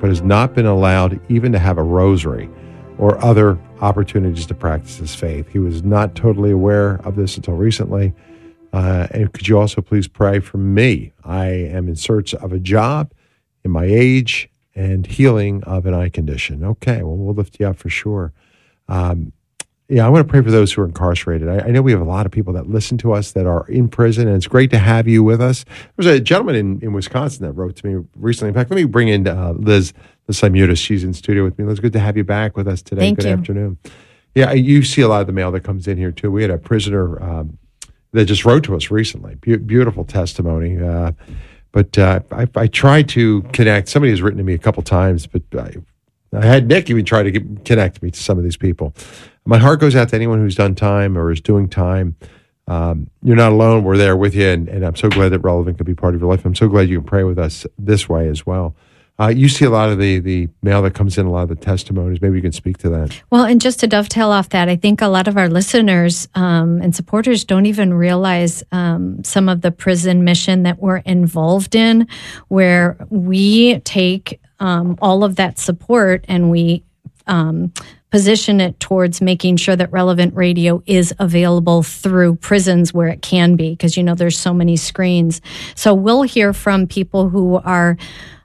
but has not been allowed even to have a rosary or other opportunities to practice his faith. He was not totally aware of this until recently. And could you also please pray for me? I am in search of a job in my age and healing of an eye condition. Okay, well, we'll lift you up for sure. I want to pray for those who are incarcerated. I know we have a lot of people that listen to us that are in prison, and it's great to have you with us. There was a gentleman in Wisconsin that wrote to me recently. In fact, let me bring in Liz Simutis. She's in studio with me. Liz, good to have you back with us today. Thank Good you. Afternoon. Yeah, you see a lot of the mail that comes in here, too. We had a prisoner that just wrote to us recently. Beautiful testimony. But I tried to connect. Somebody has written to me a couple times, but I had Nick even try to connect me to some of these people. My heart goes out to anyone who's done time or is doing time. You're not alone. We're there with you, and I'm so glad that Relevant could be part of your life. I'm so glad you can pray with us this way as well. You see a lot of the mail that comes in, a lot of the testimonies. Maybe you can speak to that. Well, and just to dovetail off that, I think a lot of our listeners and supporters don't even realize some of the prison mission that we're involved in, where we take all of that support and we position it towards making sure that Relevant Radio is available through prisons where it can be, because, there's so many screens. So we'll hear from people who are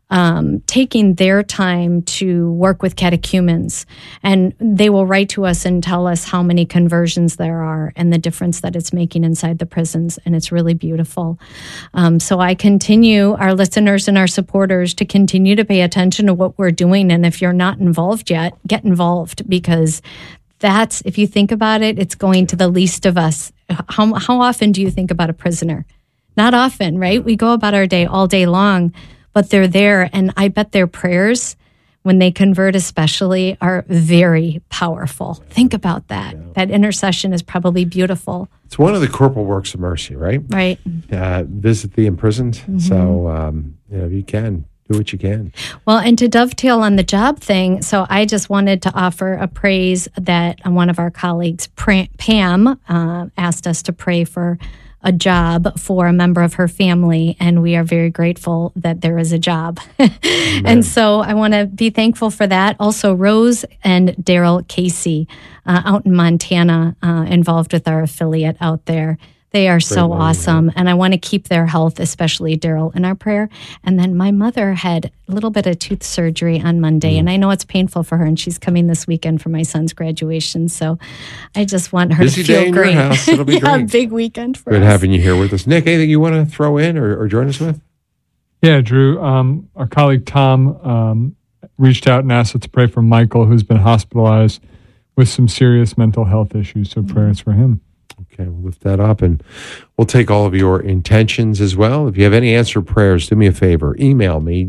taking their time to work with catechumens, and they will write to us and tell us how many conversions there are and the difference that it's making inside the prisons, and it's really beautiful. So I continue our listeners and our supporters to continue to pay attention to what we're doing, and if you're not involved yet, get involved, because that's, if you think about it, it's going to the least of us. How often do you think about a prisoner? Not often, right? We go about our day all day long, but they're there, and I bet their prayers, when they convert especially, are very powerful. Think about that. Yeah. That intercession is probably beautiful. It's one of the corporal works of mercy, right? Right. Visit the imprisoned. Mm-hmm. So, if you can, do what you can. Well, and to dovetail on the job thing, so I just wanted to offer a praise that one of our colleagues, Pam, asked us to pray for a job for a member of her family, and we are very grateful that there is a job. And so I want to be thankful for that. Also, Rose and Daryl Casey out in Montana, involved with our affiliate out there. They are so awesome, and I want to keep their health, especially Daryl, in our prayer. And then my mother had a little bit of tooth surgery on Monday, and I know it's painful for her, and she's coming this weekend for my son's graduation, so I just want her Busy to feel day in great. Your house. It'll be great. Big weekend for Good us. having you here with us. Nick, anything you want to throw in or join us with? Yeah, Drew. Our colleague Tom reached out and asked us to pray for Michael, who's been hospitalized with some serious mental health issues, so prayers for him. Okay, we'll lift that up, and we'll take all of your intentions as well. If you have any answered prayers, do me a favor. Email me,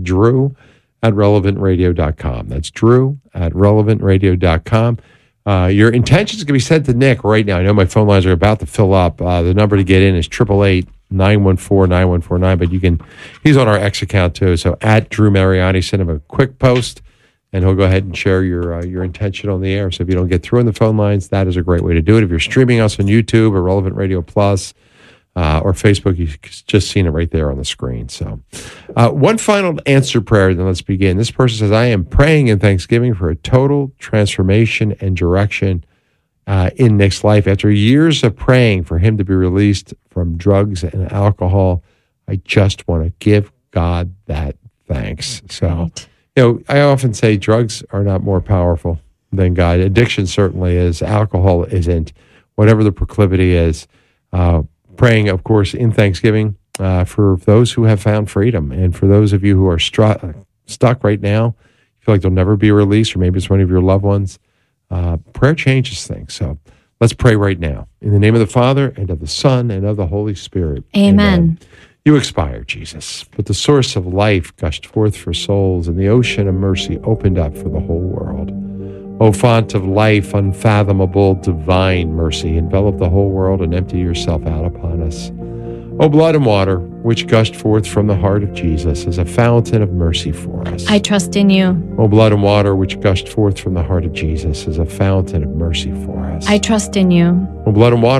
drew@relevantradio.com. That's drew@relevantradio.com. Your intentions can be sent to Nick right now. I know my phone lines are about to fill up. The number to get in is 888-914-9149, but he's on our X account too. So at Drew Mariani, send him a quick post, and he'll go ahead and share your intention on the air. So if you don't get through on the phone lines, that is a great way to do it. If you're streaming us on YouTube or Relevant Radio Plus or Facebook, you've just seen it right there on the screen. So one final answer prayer, then let's begin. This person says, I am praying in thanksgiving for a total transformation and direction in Nick's life. After years of praying for him to be released from drugs and alcohol, I just want to give God that thanks. So. Right. I often say drugs are not more powerful than God. Addiction certainly is. Alcohol isn't. Whatever the proclivity is. Praying, of course, in Thanksgiving for those who have found freedom. And for those of you who are stuck right now, feel like they'll never be released, or maybe it's one of your loved ones. Prayer changes things. So let's pray right now. In the name of the Father, and of the Son, and of the Holy Spirit. Amen. You expired, Jesus, but the source of life gushed forth for souls, and the ocean of mercy opened up for the whole world. O font of life, unfathomable, divine mercy, envelop the whole world and empty yourself out upon us. O blood and water, which gushed forth from the heart of Jesus as a fountain of mercy for us. I trust in you. O blood and water, which gushed forth from the heart of Jesus as a fountain of mercy for us. I trust in you. O blood and water,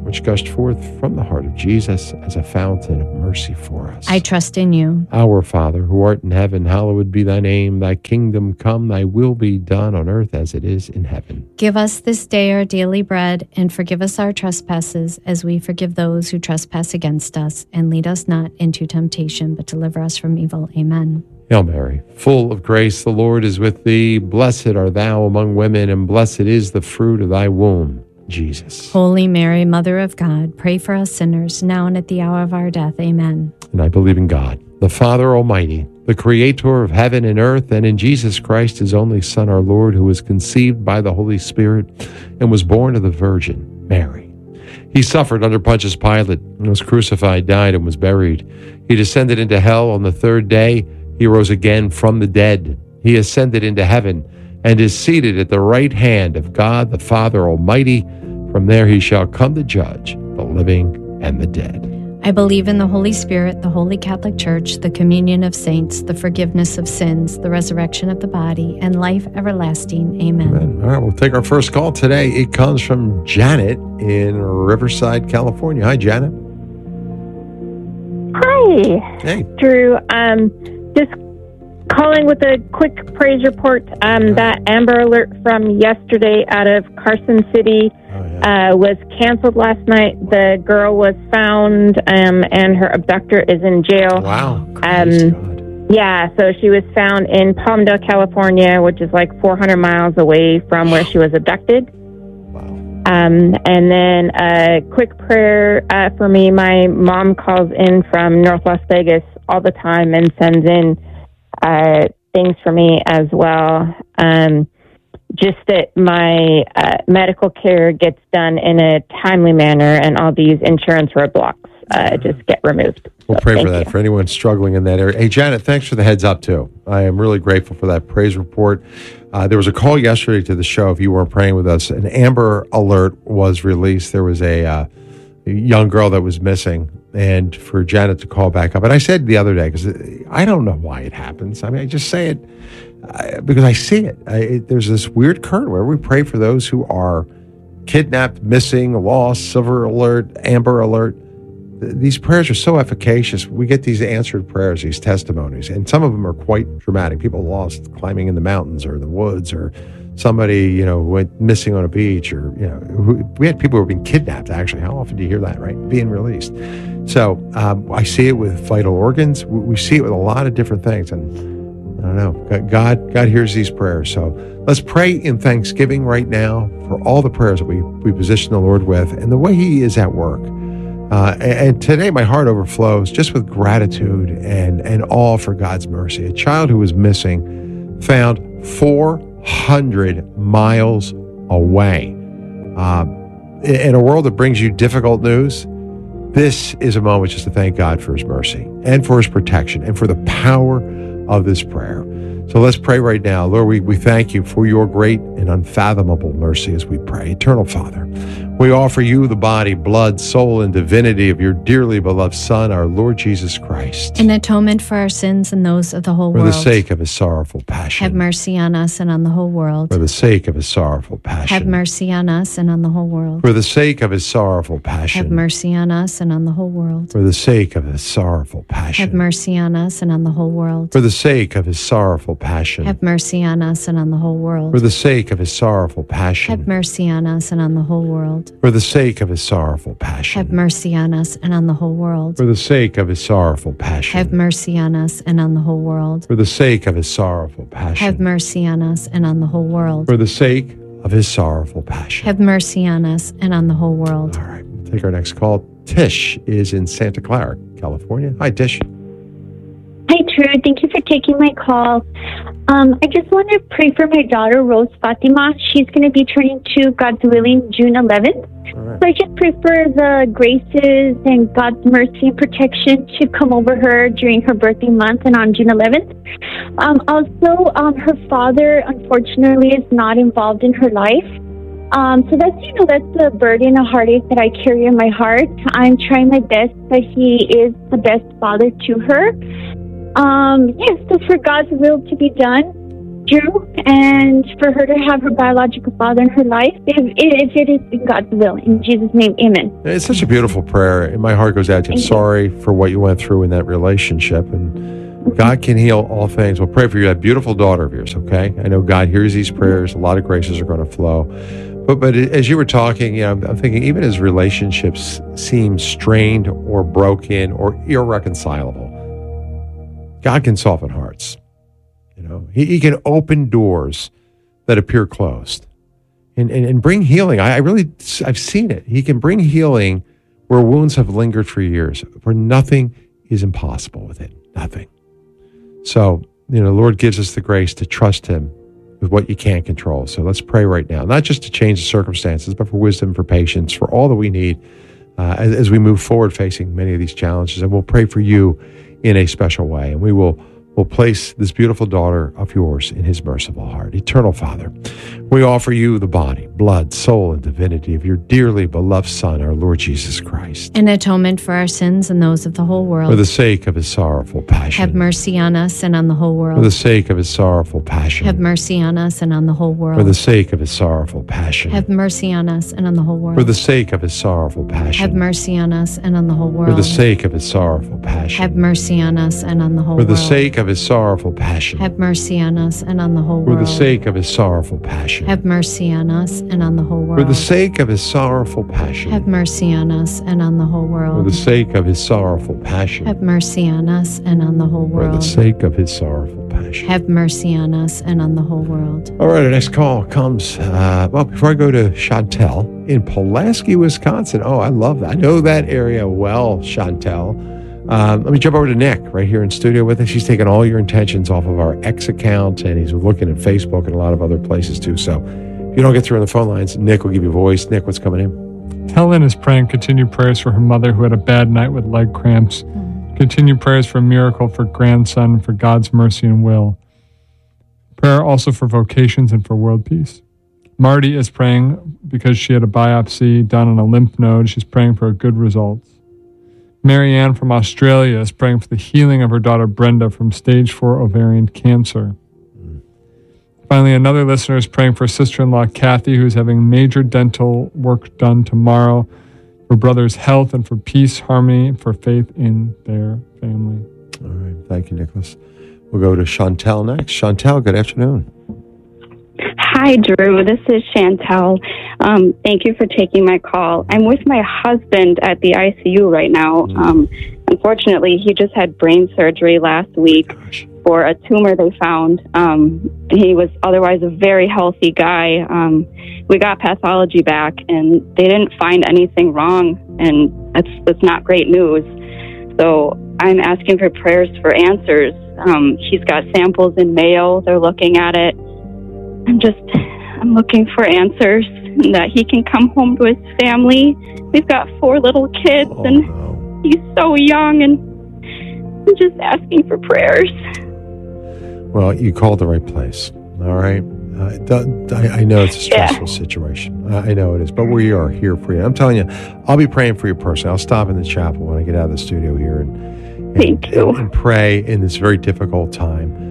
which gushed forth from the heart of Jesus as a fountain of mercy for us. I trust in you. Our Father, who art in heaven, hallowed be thy name. Thy kingdom come, thy will be done on earth as it is in heaven. Give us this day our daily bread, and forgive us our trespasses as we forgive those who trespass against us. And lead us not into temptation, but deliver us from evil. Amen. Hail Mary, full of grace, the Lord is with thee. Blessed art thou among women, and blessed is the fruit of thy womb, Jesus. Holy Mary, Mother of God, pray for us sinners, now and at the hour of our death. Amen. And I believe in God, the Father Almighty, the Creator of heaven and earth, and in Jesus Christ, his only Son, our Lord, who was conceived by the Holy Spirit and was born of the Virgin Mary. He suffered under Pontius Pilate and was crucified, died, and was buried. He descended into hell. On the third day, he rose again from the dead. He ascended into heaven and is seated at the right hand of God, the Father Almighty. From there he shall come to judge the living and the dead. I believe in the Holy Spirit, the Holy Catholic Church, the communion of saints, the forgiveness of sins, the resurrection of the body, and life everlasting. Amen. Amen. All right, we'll take our first call today. It comes from Janet in Riverside, California. Hi, Janet. Hi. Hey. Drew. Just calling with a quick praise report. That Amber Alert from yesterday out of Carson City was canceled last night. The girl was found, and her abductor is in jail. Wow. Yeah, so she was found in Palmdale, California, which is like 400 miles away from where she was abducted. Wow. And then a quick prayer for me. My mom calls in from North Las Vegas all the time and sends in things for me as well. Just that my medical care gets done in a timely manner and all these insurance roadblocks just get removed. We'll pray for that for anyone struggling in that area. Hey, Janet, thanks for the heads up, too. I am really grateful for that praise report. There was a call yesterday to the show, if you weren't praying with us. An Amber Alert was released. There was a young girl that was missing, and for Janet to call back up. And I said the other day, because I don't know why it happens. I mean, I just say it because I see it. There's this weird current where we pray for those who are kidnapped, missing, lost, silver alert, Amber Alert. These prayers are so efficacious. We get these answered prayers, these testimonies, and some of them are quite dramatic. People lost climbing in the mountains or the woods, or somebody, who went missing on a beach, or, we had people who were being kidnapped, actually. How often do you hear that, right? Being released. So I see it with vital organs. We see it with a lot of different things. And I don't know, God hears these prayers. So let's pray in thanksgiving right now for all the prayers that we position the Lord with and the way he is at work. And today my heart overflows just with gratitude and awe for God's mercy. A child who was missing, found 400 miles away. In a world that brings you difficult news, this is a moment just to thank God for his mercy and for his protection and for the power of this prayer. So let's pray right now. Lord, we thank you for your great and unfathomable mercy as we pray. Eternal Father, we offer you the body, blood, soul, and divinity of your dearly beloved Son, our Lord Jesus Christ. In atonement for our sins and those of the whole world. For the sake of his sorrowful passion. Have mercy on us and on the whole world. For the sake of his sorrowful passion. Have mercy on us and on the whole world. For the sake of his sorrowful passion. Have mercy on us and on the whole world. For the sake of his sorrowful passion. Have mercy on us and on the whole world. For the sake of his sorrowful passion. Have mercy on us and on the whole world. For the sake of his sorrowful passion. Have mercy on us and on the whole world. For the sake of his sorrowful passion. Have mercy on us and on the whole world. For the sake of his sorrowful passion. Have mercy on us and on the whole world. For the sake of his sorrowful passion. Have mercy on us and on the whole world. For the sake of his sorrowful passion. Have mercy on us and on the whole world. All right, we'll take our next call. Tish is in Santa Clara, California. Hi, Tish. Hi, Drew. Thank you for taking my call. I just want to pray for my daughter, Rose Fatima. She's going to be turning 2, God's willing, June 11th. Right. So I just pray for the graces and God's mercy and protection to come over her during her birthday month and on June 11th. Also, her father, unfortunately, is not involved in her life. So that's a burden, a heartache that I carry in my heart. I'm trying my best, but he is the best father to her. So for God's will to be done, Drew, and for her to have her biological father in her life, if it is in God's will. In Jesus' name, amen. It's such a beautiful prayer, and my heart goes out to you. I'm sorry for what you went through in that relationship, and God can heal all things. We'll pray for you, that beautiful daughter of yours, okay? I know God hears these prayers. A lot of graces are going to flow. But as you were talking, I'm thinking even as relationships seem strained or broken or irreconcilable, God can soften hearts. He can open doors that appear closed and bring healing. I've seen it. He can bring healing where wounds have lingered for years, where nothing is impossible with it. Nothing. So, the Lord gives us the grace to trust him with what you can't control. So let's pray right now, not just to change the circumstances, but for wisdom, for patience, for all that we need as we move forward facing many of these challenges. And we'll pray for you in a special way. And we'll place this beautiful daughter of yours in his merciful heart. Eternal Father, we offer you the body, blood, soul, and divinity of your dearly beloved Son, our Lord Jesus Christ. An atonement for our sins and those of the whole world. For the sake of his sorrowful passion. Have mercy on us and on the whole world. For the sake of his sorrowful passion. Have mercy on us and on the whole world. For the sake of his sorrowful passion. Have mercy on us and on the whole world. For the sake of his sorrowful passion. Have mercy on us and on the whole world. For the sake of his sorrowful passion. Have mercy on us and on the whole For world. the sake of his sorrowful passion. Have mercy on us and on the whole For world. the sake of his sorrowful passion. Have mercy on us and on the whole world. For the sake of his sorrowful passion. Have mercy on us and on the whole world. For the sake of his sorrowful passion. Have mercy on us and on the whole world. For the sake of his sorrowful passion. Have mercy on us and on the whole world. All right, our next call comes, before I go to Chantel in Pulaski, Wisconsin. Oh, I love that. I know that area well, Chantel. Let me jump over to Nick right here in studio with us. He's taking all your intentions off of our X account, and he's looking at Facebook and a lot of other places too. So if you don't get through on the phone lines, Nick will give you a voice. Nick, what's coming in? Helen is praying continued prayers for her mother who had a bad night with leg cramps. Continued prayers for a miracle for grandson, for God's mercy and will. Prayer also for vocations and for world peace. Marty is praying because she had a biopsy done on a lymph node. She's praying for good results. Marianne from Australia is praying for the healing of her daughter Brenda from stage 4 ovarian cancer. Finally, another listener is praying for sister-in-law Kathy, who's having major dental work done tomorrow, for brother's health and for peace, harmony, and for faith in their family. All right. Thank you, Nicholas. We'll go to Chantel next. Chantel, good afternoon. Hi, Drew. This is Chantel. Thank you for taking my call. I'm with my husband at the ICU right now. Unfortunately, he just had brain surgery last week for a tumor they found. He was otherwise a very healthy guy. We got pathology back, and they didn't find anything wrong, and that's not great news. So I'm asking for prayers for answers. He's got samples in Mayo. They're looking at it. I'm looking for answers and that he can come home to his family. We've got 4 little kids, and he's so young, and I'm just asking for prayers. Well, you called the right place. All right. I know it's a stressful situation. I know it is, but we are here for you. I'm telling you, I'll be praying for you personally. I'll stop in the chapel when I get out of the studio here and pray in this very difficult time.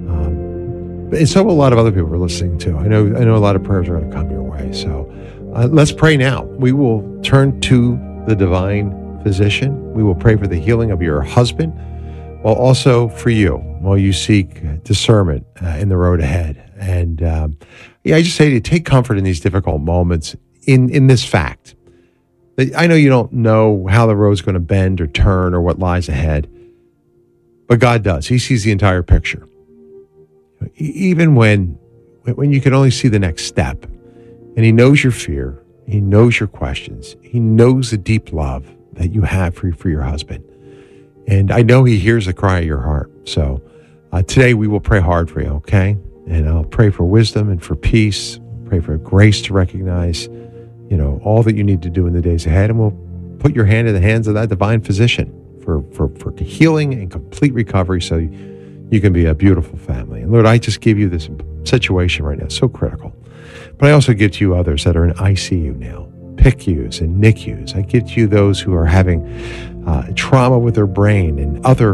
And so will a lot of other people are listening too. I know a lot of prayers are going to come your way. So let's pray now. We will turn to the divine physician. We will pray for the healing of your husband, while also for you, while you seek discernment in the road ahead. And I just say to you, take comfort in these difficult moments in this fact. I know you don't know how the road's going to bend or turn or what lies ahead, but God does. He sees the entire picture. Even when you can only see the next step, and he knows your fear, he knows your questions, he knows the deep love that you have for your husband. And I know he hears the cry of your heart. So today we will pray hard for you, okay? And I'll pray for wisdom and for peace, pray for grace to recognize, all that you need to do in the days ahead. And we'll put your hand in the hands of that divine physician for healing and complete recovery so you can be a beautiful family. And Lord, I just give you this situation right now, so critical. But I also give to you others that are in ICU now, PICUs and NICUs. I give to you those who are having trauma with their brain and other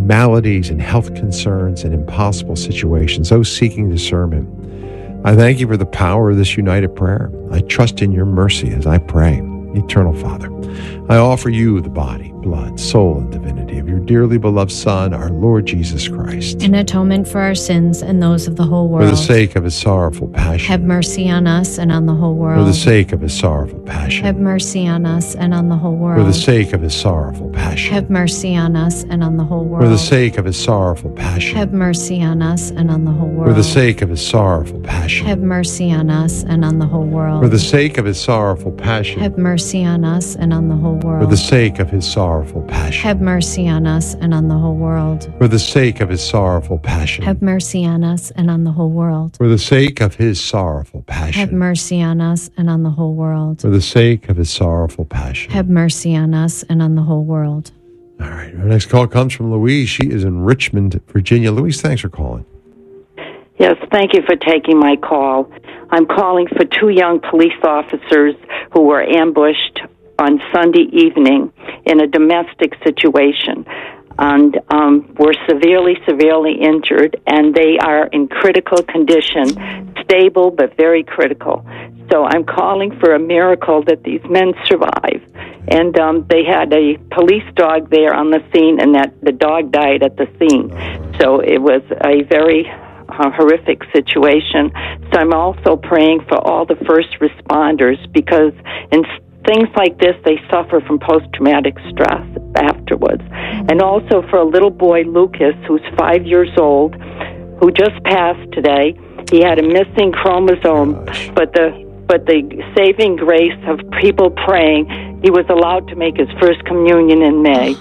maladies and health concerns and impossible situations, those seeking discernment. I thank you for the power of this united prayer. I trust in your mercy as I pray. Eternal Father, I offer you the body, blood, soul, and divinity of your dearly beloved Son, our Lord Jesus Christ. In atonement for our sins and those of the whole world. For the sake of his sorrowful passion. Have mercy on us and on the whole world. For the sake of his sorrowful passion. Have mercy on us and on the whole world. For the sake of his sorrowful passion. Have mercy on us and on the whole world. For the sake of his sorrowful passion. Have mercy on us and on the whole world. For the sake of his sorrowful passion. Have mercy on us and on the whole world. For the sake of his sorrowful passion. Have mercy on us and on the whole world. For the sake of his sorrowful passion. Have mercy on us and on the whole world. For the sake of his sorrowful passion. Have mercy on us and on the whole world. For the sake of his sorrowful passion. Have mercy on us and on the whole world. For the sake of his sorrowful passion. Have mercy on us and on the whole world. All right. Our next call comes from Louise. She is in Richmond, Virginia. Louise, thanks for calling. Yes, thank you for taking my call. I'm calling for 2 young police officers who were ambushed on Sunday evening in a domestic situation and were severely injured, and they are in critical condition, stable but very critical. So I'm calling for a miracle that these men survive. And they had a police dog there on the scene, and that the dog died at the scene. So it was a very horrific situation. So I'm also praying for all the first responders, because in things like this, they suffer from post-traumatic stress afterwards. And also for a little boy, Lucas, who's 5 years old, who just passed today. He had a missing chromosome, but the saving grace of people praying, he was allowed to make his first communion in May.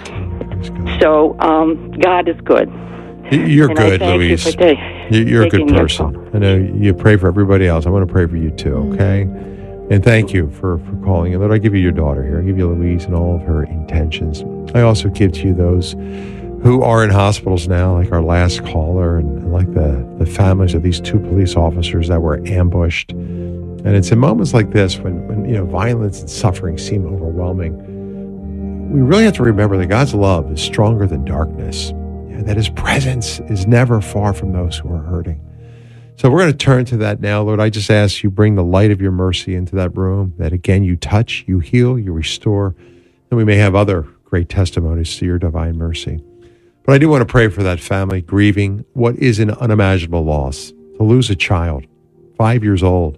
So God is good. You're good, Louise. You're a good person. I know you pray for everybody else. I want to pray for you too, okay? And thank you for calling. And Lord, I give you your daughter here. I give you Louise and all of her intentions. I also give to you those who are in hospitals now, like our last caller, and like the families of these 2 police officers that were ambushed. And it's in moments like this when violence and suffering seem overwhelming, we really have to remember that God's love is stronger than darkness, and that his presence is never far from those who are hurting. So we're going to turn to that now, Lord. I just ask you bring the light of your mercy into that room, that again you touch, you heal, you restore, and we may have other great testimonies to your divine mercy. But I do want to pray for that family grieving what is an unimaginable loss, to lose a child, 5 years old.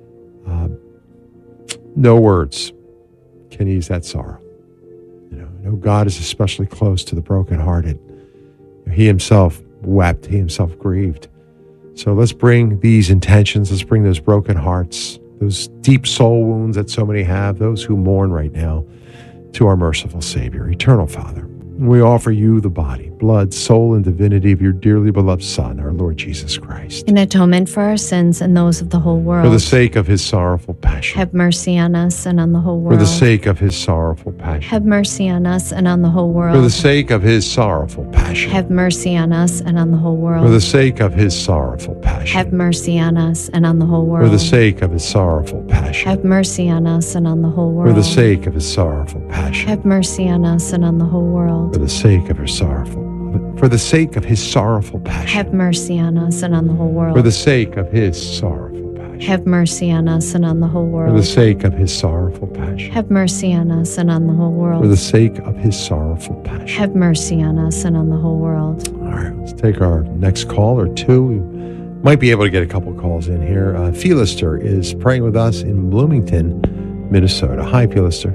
No words can ease that sorrow. No, God is especially close to the brokenhearted. He himself wept, he himself grieved. So let's bring these intentions, let's bring those broken hearts, those deep soul wounds that so many have, those who mourn right now, to our merciful Savior, eternal Father. We offer you the body, blood, soul, and divinity of your dearly beloved Son, our Lord Jesus Christ. In atonement for our sins and those of the whole world. For the sake of his sorrowful passion. Have mercy on us and on the whole world. For the sake of his sorrowful passion. Have mercy on us and on the whole world. For the sake of his sorrowful passion. Have mercy on us and on the whole world. For the sake of his sorrowful passion. Have mercy on us and on the whole world. For the sake of his sorrowful passion. Have mercy on us and on the whole world. For the sake of his sorrowful passion. Have mercy on us and on the whole world. For the sake of for the sake of his sorrowful passion. Have mercy on us and on the whole world. For the sake of his sorrowful passion. Have mercy on us and on the whole world. For the sake of his sorrowful passion. Have mercy on us and on the whole world. For the sake of his sorrowful passion. Have mercy on us and on the whole world. All right, let's take our next call or 2. We might be able to get a couple calls in here. Philister is praying with us in Bloomington, Minnesota. Hi, Philister.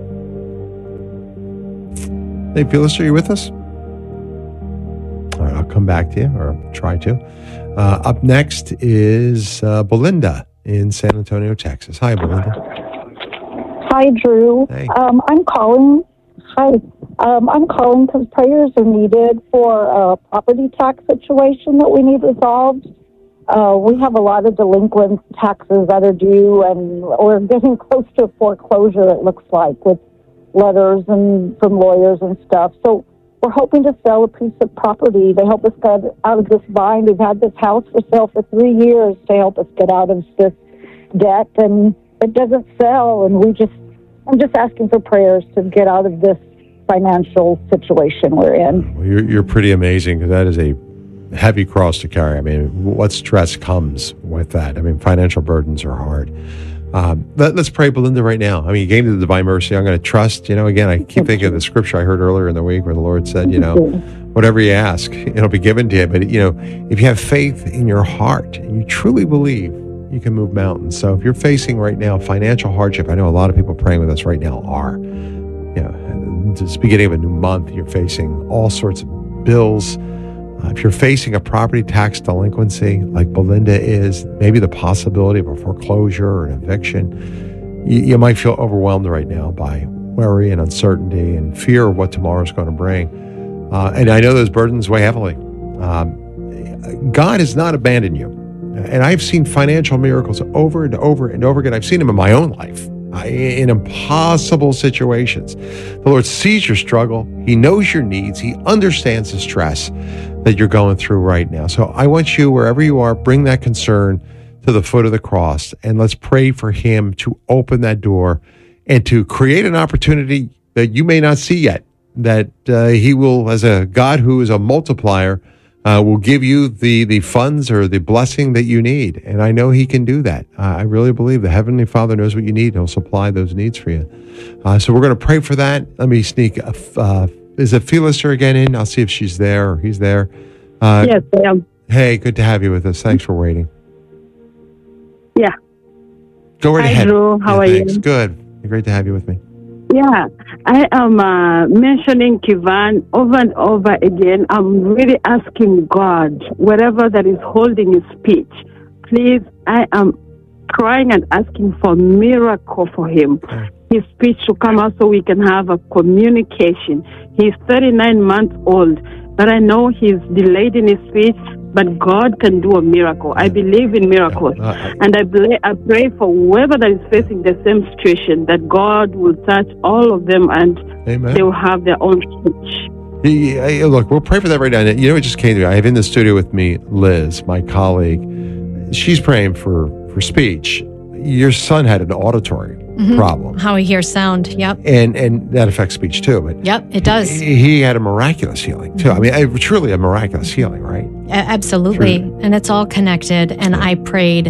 Hey, Philister, are you with us? All right, I'll come back to you, or try to. Up next is Belinda in San Antonio, Texas. Hi, Belinda. Hi, Drew. Hey. I'm calling. Hi. I'm calling because prayers are needed for a property tax situation that we need resolved. We have a lot of delinquent taxes that are due, and we're getting close to foreclosure, it looks like, with letters and from lawyers and stuff. So we're hoping to sell a piece of property to help us get out of this bind. We've had this house for sale for 3 years to help us get out of this debt, and it doesn't sell. And I'm just asking for prayers to get out of this financial situation we're in. Well, you're pretty amazing, because that is a heavy cross to carry. I mean, what stress comes with that? I mean, financial burdens are hard. Let's pray, Belinda, right now. I mean, you gave me the divine mercy. I'm going to trust. Again, I keep thinking of the scripture I heard earlier in the week where the Lord said, whatever you ask, it'll be given to you. But, if you have faith in your heart and you truly believe, you can move mountains. So if you're facing right now financial hardship, I know a lot of people praying with us right now are. It's the beginning of a new month. You're facing all sorts of bills. If you're facing a property tax delinquency like Belinda is, maybe the possibility of a foreclosure or an eviction, you might feel overwhelmed right now by worry and uncertainty and fear of what tomorrow is going to bring. And I know those burdens weigh heavily. God has not abandoned you. And I've seen financial miracles over and over and over again. I've seen them in my own life, in impossible situations. The Lord sees your struggle. He knows your needs. He understands the stress that you're going through right now. So I want you, wherever you are, bring that concern to the foot of the cross, and let's pray for Him to open that door and to create an opportunity that you may not see yet, that He will, as a God who is a multiplier, will give you the funds or the blessing that you need. And I know He can do that. I really believe the Heavenly Father knows what you need, and He'll supply those needs for you. So we're going to pray for that. Let me sneak, is it Phyllis again in? I'll see if she's there or he's there. Yes, I am. Hey, good to have you with us. Thanks for waiting. Yeah. Go right Hi, ahead. Drew. How are thanks. you? Good. Great to have you with me. Yeah, I am mentioning Kivan over and over again. I'm really asking God, whatever that is holding his speech, please, I am crying and asking for a miracle for him. His speech should come out so we can have a communication. He's 39 months old, but I know he's delayed in his speech, but God can do a miracle. I believe in miracles. And I pray for whoever that is facing the same situation, that God will touch all of them and Amen. They will have their own speech. Look, we'll pray for that right now. You know, it just came to me. I have in the studio with me Liz, my colleague. She's praying for speech. Your son had an auditory problem. How he hears sound. Yep. And that affects speech too. But yep, it does. He had a miraculous healing too. I mean, truly a miraculous healing, right? Absolutely. Truly. And it's all connected. And I prayed,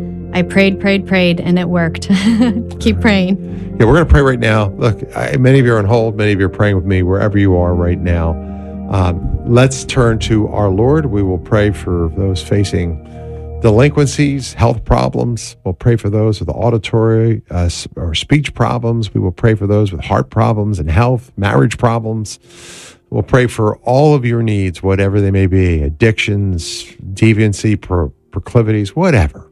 and it worked. Keep praying. Yeah, we're going to pray right now. Look, many of you are on hold. Many of you are praying with me wherever you are right now. Let's turn to our Lord. We will pray for those facing delinquencies, health problems. We'll pray for those with auditory or speech problems. We will pray for those with heart problems and health, marriage problems. We'll pray for all of your needs, whatever they may be, addictions, deviancy, proclivities, whatever.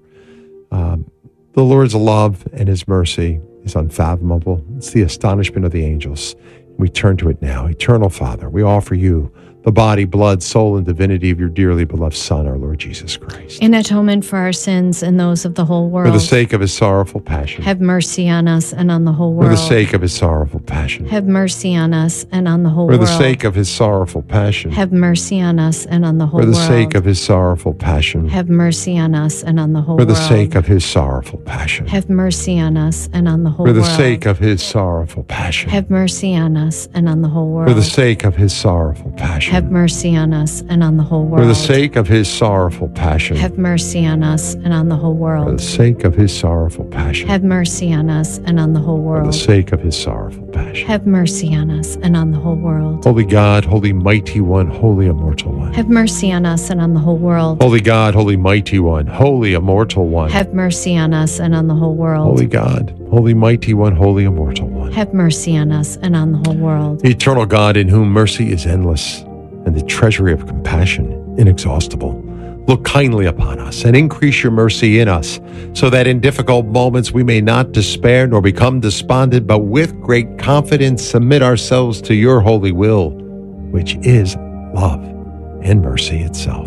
The Lord's love and His mercy is unfathomable. It's the astonishment of the angels. We turn to it now. Eternal Father, we offer you the body, blood, soul, and divinity of your dearly beloved Son, our Lord Jesus Christ. In atonement for our sins and those of the whole world. For the sake of His sorrowful passion. Have mercy on us and on the whole world. For the sake of His sorrowful passion. Have mercy on us and on the whole world. world. For the sake of His sorrowful passion. Have mercy on us and on the whole world. For the sake of His sorrowful passion. Have mercy on us and on the whole world. For the sake of His sorrowful passion. Have mercy on us and on the whole world. For the sake of His sorrowful passion. Have mercy on us and on the whole world. For the sake of His sorrowful passion. Have mercy on us and on the whole world. For the sake of His sorrowful passion. Have mercy on us and on the whole world. For the sake of His sorrowful passion. Have mercy on us and on the whole world. For the sake of His sorrowful passion. Have mercy on us and on the whole world. Holy God, Holy Mighty One, Holy Immortal One. Have mercy on us and on the whole world. Holy God, Holy Mighty One, Holy Immortal One. Have mercy on us and on the whole world. Holy God, Holy Mighty One, Holy Immortal One. Have mercy on us and on the whole world. Eternal God, in whom mercy is endless, and the treasury of compassion inexhaustible. Look kindly upon us and increase your mercy in us, so that in difficult moments we may not despair nor become despondent, but with great confidence submit ourselves to your holy will, which is love and mercy itself.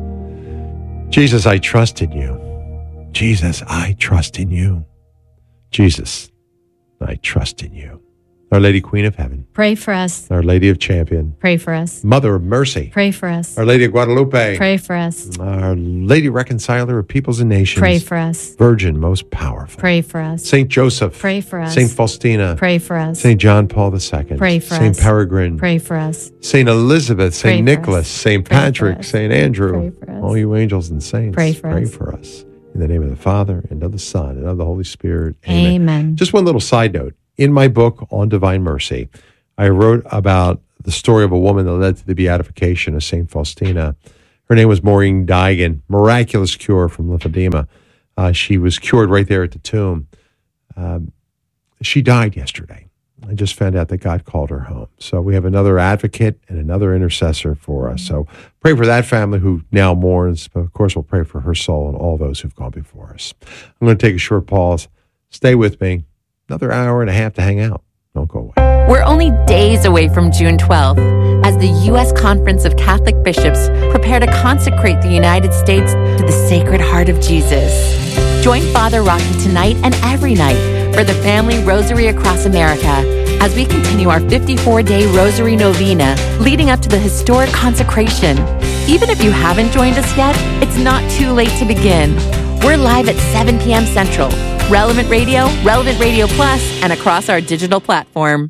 Jesus, I trust in you. Jesus, I trust in you. Jesus, I trust in you. Our Lady Queen of Heaven. Pray for us. Our Lady of Champion. Pray for us. Mother of Mercy. Pray for us. Our Lady of Guadalupe. Pray for us. Our Lady Reconciler of Peoples and Nations. Pray for us. Virgin Most Powerful. Pray for us. Saint Joseph. Pray for us. Saint Faustina. Pray for us. Saint John Paul II. Pray for Saint us. Peregrine. Pray for us. Saint Elizabeth. Pray Saint for Nicholas. us. Saint Pray for Patrick. us. Saint Andrew. Pray for us. All you angels and saints. Pray for us. for us. In the name of the Father, and of the Son, and of the Holy Spirit. Amen. Just one little side note. In my book on Divine Mercy, I wrote about the story of a woman that led to the beatification of Saint Faustina. Her name was Maureen Daigan. Miraculous cure from lymphedema. She was cured right there at the tomb. She died yesterday. I just found out that God called her home. So we have another advocate and another intercessor for us. So pray for that family who now mourns. But of course, we'll pray for her soul and all those who've gone before us. I'm going to take a short pause. Stay with me. Another hour and a half to hang out. Don't go away. We're only days away from June 12th as the U.S. Conference of Catholic Bishops prepare to consecrate the United States to the Sacred Heart of Jesus. Join Father Rocky tonight and every night for the Family Rosary Across America as we continue our 54-day Rosary Novena leading up to the historic consecration. Even if you haven't joined us yet, it's not too late to begin. We're live at 7 p.m. Central, Relevant Radio, Relevant Radio Plus, and across our digital platform.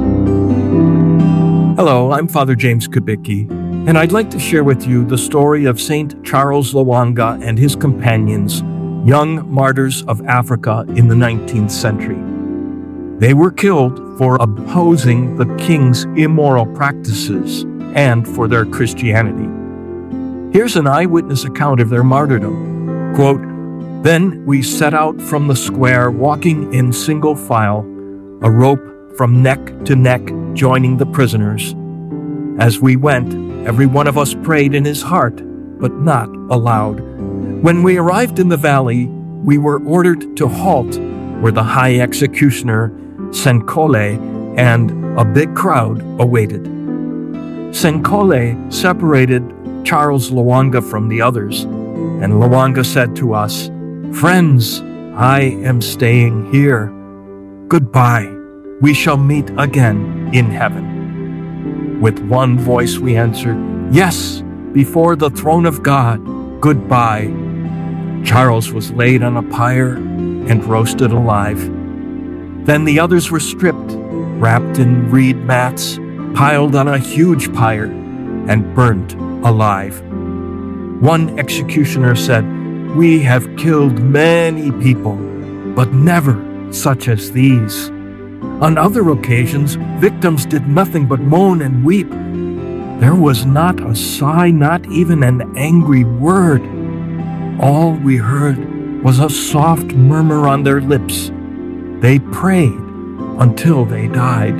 Hello, I'm Father James Kubicki, and I'd like to share with you the story of Saint Charles Lwanga and his companions, young martyrs of Africa in the 19th century. They were killed for opposing the king's immoral practices and for their Christianity. Here's an eyewitness account of their martyrdom. Quote, "Then we set out from the square, walking in single file, a rope from neck to neck joining the prisoners. As we went, every one of us prayed in his heart, but not aloud. When we arrived in the valley, we were ordered to halt where the high executioner, Senkole, and a big crowd awaited. Senkole separated Charles Lwanga from the others, and Lwanga said to us, 'Friends, I am staying here. Goodbye. We shall meet again in heaven.' With one voice we answered, 'Yes, before the throne of God. Goodbye.' Charles was laid on a pyre and roasted alive. Then the others were stripped, wrapped in reed mats, piled on a huge pyre, and burnt alive. One executioner said, 'We have killed many people, but never such as these.' On other occasions, victims did nothing but moan and weep. There was not a sigh, not even an angry word. All we heard was a soft murmur on their lips. They prayed until they died."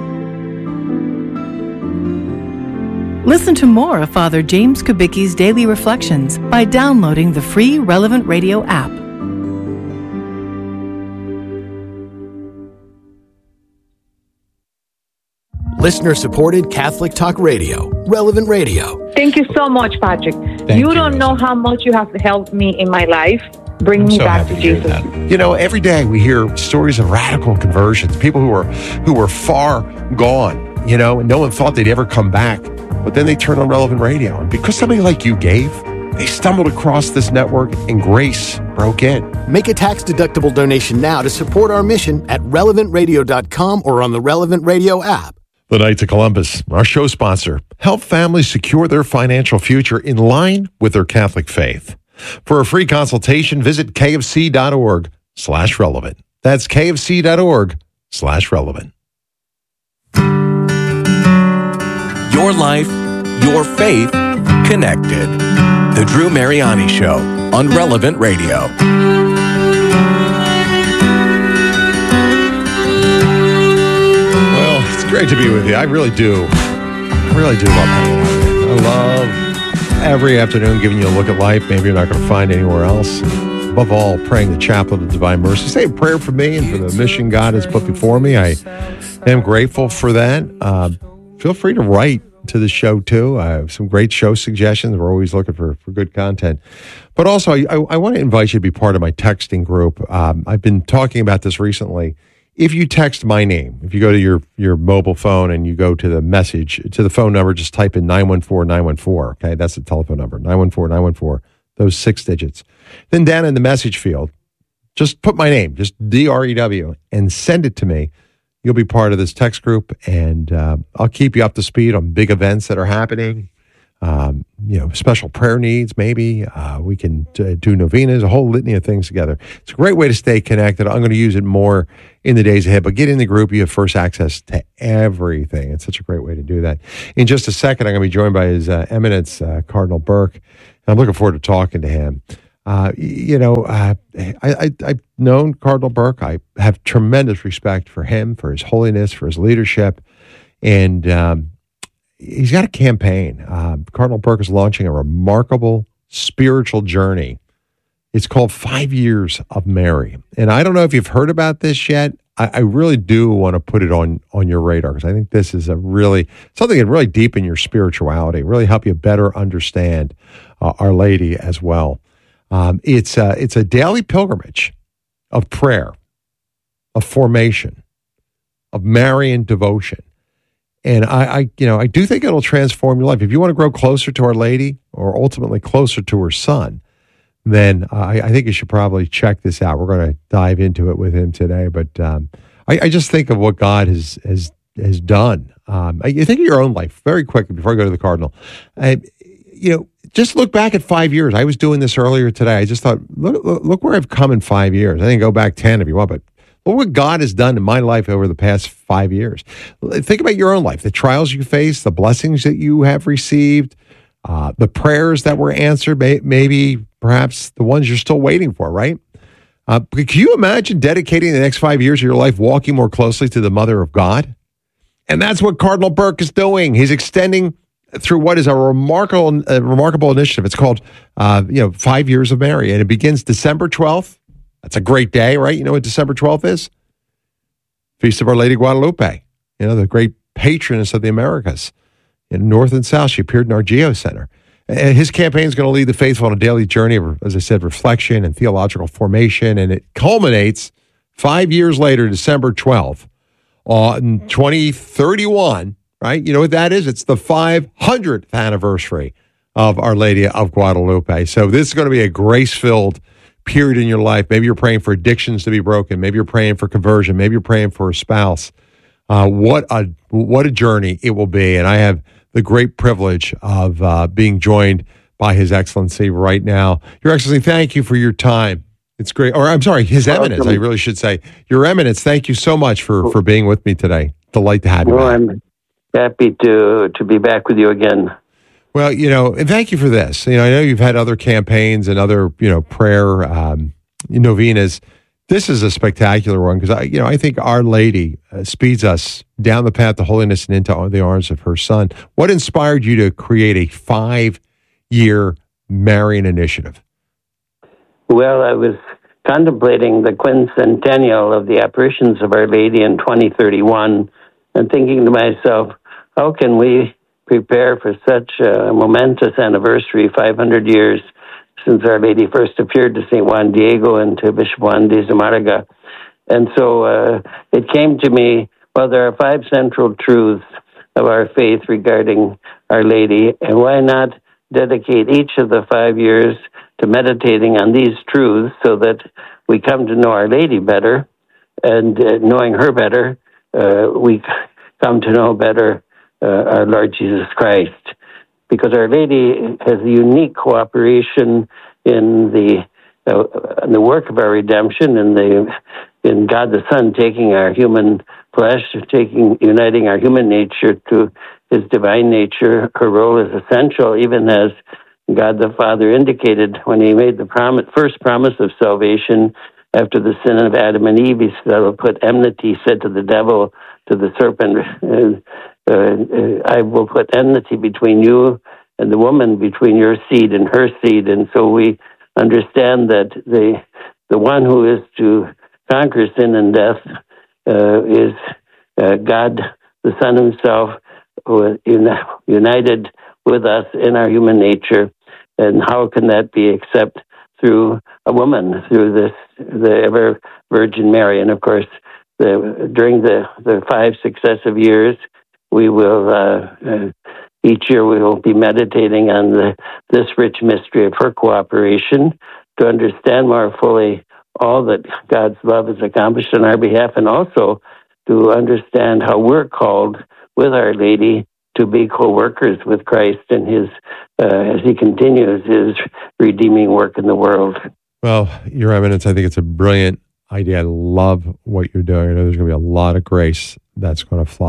Listen to more of Father James Kubicki's Daily Reflections by downloading the free Relevant Radio app. Listener-supported Catholic Talk Radio, Relevant Radio. Thank you so much, Patrick. You don't know how much you have helped me in my life. Bring me back to Jesus. You know, every day we hear stories of radical conversions, people who were far gone, you know, and no one thought they'd ever come back. But then they turned on Relevant Radio. And because somebody like you gave, they stumbled across this network and grace broke in. Make a tax-deductible donation now to support our mission at relevantradio.com or on the Relevant Radio app. The Knights of Columbus, our show sponsor, help families secure their financial future in line with their Catholic faith. For a free consultation, visit kfc.org/relevant. That's kfc.org/relevant. Your life, your faith, connected. The Drew Mariani Show on Relevant Radio. Well, it's great to be with you. I really do love hanging out with you. I love every afternoon giving you a look at life maybe you're not going to find anywhere else. Above all, praying the Chaplet of Divine Mercy. Say a prayer for me and for the mission God has put before me. I am grateful for that. Feel free to write to the show too. I have some great show suggestions. We're always looking for good content. But also, I want to invite you to be part of my texting group. I've been talking about this recently. if you text my name, if you go to your mobile phone and you go to the message, to the phone number, just type in 914-914. Okay, that's the telephone number, 914-914, those 6 digits. Then down in the message field, just put my name, just DREW, and send it to me. You'll be part of this text group, and I'll keep you up to speed on big events that are happening. Special prayer needs, maybe. We can do novenas, a whole litany of things together. It's a great way to stay connected. I'm going to use it more in the days ahead, but get in the group. You have first access to everything. It's such a great way to do that. In just a second, I'm going to be joined by His Eminence, Cardinal Burke, and I'm looking forward to talking to him. I've known Cardinal Burke. I have tremendous respect for him, for his holiness, for his leadership, and he's got a campaign. Cardinal Burke is launching a remarkable spiritual journey. It's called 5 Years of Mary. And I don't know if you've heard about this yet. I really do want to put it on your radar, because I think this is something that really deepen your spirituality, really help you better understand Our Lady as well. It's a daily pilgrimage of prayer, of formation, of Marian devotion. And I do think it'll transform your life. If you want to grow closer to Our Lady, or ultimately closer to her Son, then I think you should probably check this out. We're going to dive into it with him today. But I just think of what God has done. You think of your own life very quickly before I go to the Cardinal. Just look back at 5 years. I was doing this earlier today. I just thought, look where I've come in 5 years. I think go back 10 if you want, but look what God has done in my life over the past 5 years. Think about your own life, the trials you faced, the blessings that you have received, the prayers that were answered, maybe perhaps the ones you're still waiting for, right? Can you imagine dedicating the next 5 years of your life walking more closely to the Mother of God? And that's what Cardinal Burke is doing. He's extending through what is a remarkable initiative. It's called 5 Years of Mary, and it begins December 12th. That's a great day, right? You know what December 12th is? Feast of Our Lady Guadalupe, the great patroness of the Americas. In North and South, she appeared in our Geo Center. And his campaign is going to lead the faithful on a daily journey of, as I said, reflection and theological formation, and it culminates 5 years later, December 12th, on 2031, right? You know what that is? It's the 500th anniversary of Our Lady of Guadalupe. So this is going to be a grace-filled period in your life. Maybe you're praying for addictions to be broken. Maybe you're praying for conversion. Maybe you're praying for a spouse. What a journey it will be. And I have the great privilege of being joined by His Excellency right now. Your Excellency, thank you for your time. It's great. Or I'm sorry, His Eminence, I really should say. Your Eminence, thank you so much for being with me today. Delight to have you back. I'm happy to be back with you again. Well, and thank you for this. I know you've had other campaigns and other, prayer novenas. This is a spectacular one because I think Our Lady speeds us down the path to holiness and into the arms of her Son. What inspired you to create a 5-year Marian initiative? Well, I was contemplating the quincentennial of the apparitions of Our Lady in 2031 and thinking to myself, how can we prepare for such a momentous anniversary, 500 years since Our Lady first appeared to St. Juan Diego and to Bishop Juan de Zumárraga. And so it came to me, well, there are 5 central truths of our faith regarding Our Lady, and why not dedicate each of the 5 years to meditating on these truths so that we come to know Our Lady better, and knowing her better, we come to know better our Lord Jesus Christ. Because Our Lady has a unique cooperation in the work of our redemption, in God the Son taking our human flesh, uniting our human nature to His divine nature. Her role is essential, even as God the Father indicated when He made the first promise of salvation after the sin of Adam and Eve. He said, "I will put enmity," said to the devil, to the serpent, "I will put enmity between you and the woman, between your seed and her seed." And so we understand that the one who is to conquer sin and death is God, the Son Himself, who is united with us in our human nature. And how can that be except through a woman, through the ever Virgin Mary? And of course, during the 5 successive years, we will each year we will be meditating on this rich mystery of her cooperation to understand more fully all that God's love has accomplished on our behalf, and also to understand how we're called with Our Lady to be co-workers with Christ in His as He continues His redeeming work in the world. Well, Your Eminence, I think it's a brilliant idea. I love what you're doing. I know there's going to be a lot of grace that's going to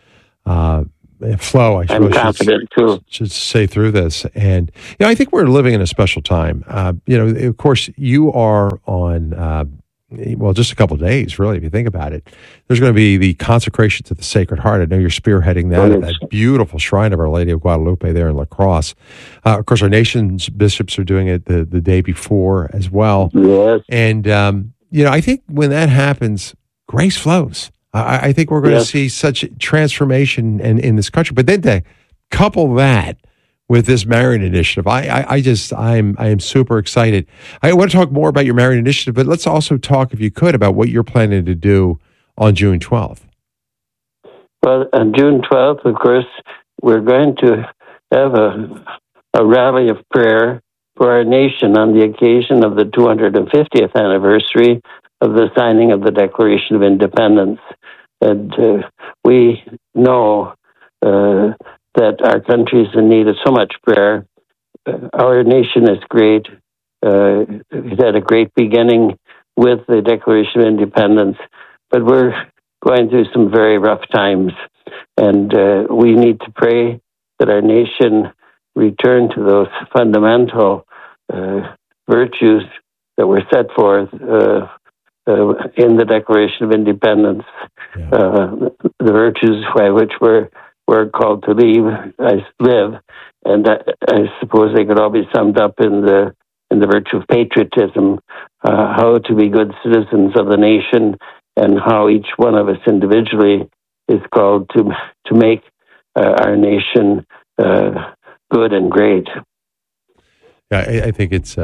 flow. I'm confident too. Should say through this, and I think we're living in a special time. Of course, you are on. Just a couple of days, really, if you think about it. There's going to be the consecration to the Sacred Heart. I know you're spearheading that at that beautiful shrine of Our Lady of Guadalupe there in La Crosse. Of course, our nation's bishops are doing it the day before as well. Yes. And, I think when that happens, grace flows. I think we're going to see such transformation in this country. But then to couple that with this Marian Initiative, I am super excited. I want to talk more about your Marian Initiative, but let's also talk, if you could, about what you're planning to do on June 12th. Well, on June 12th, of course, we're going to have a rally of prayer for our nation on the occasion of the 250th anniversary of the signing of the Declaration of Independence. And we know that our country is in need of so much prayer. Our nation is great. It had a great beginning with the Declaration of Independence, but we're going through some very rough times, and we need to pray that our nation return to those fundamental virtues that were set forth in the Declaration of Independence, the virtues by which we're called to live, and I suppose they could all be summed up in the virtue of patriotism, how to be good citizens of the nation, and how each one of us individually is called to make our nation good and great. Yeah, I think it's.